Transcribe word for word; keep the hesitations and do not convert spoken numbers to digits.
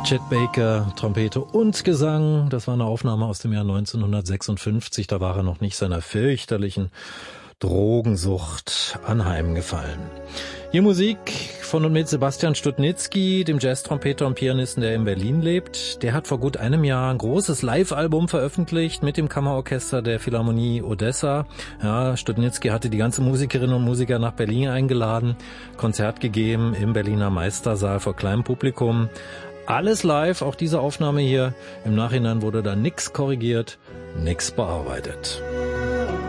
Chet Baker, Trompete und Gesang. Das war eine Aufnahme aus dem Jahr neunzehnhundertsechsundfünfzig. Da war er noch nicht seiner fürchterlichen Drogensucht anheimgefallen. Hier Musik von und mit Sebastian Studnitzky, dem Jazztrompeter und Pianisten, der in Berlin lebt. Der hat vor gut einem Jahr ein großes Live-Album veröffentlicht mit dem Kammerorchester der Philharmonie Odessa. Ja, Studnitzky hatte die ganze Musikerinnen und Musiker nach Berlin eingeladen, Konzert gegeben im Berliner Meistersaal vor kleinem Publikum. Alles live, auch diese Aufnahme hier. Im Nachhinein wurde da nix korrigiert, nix bearbeitet.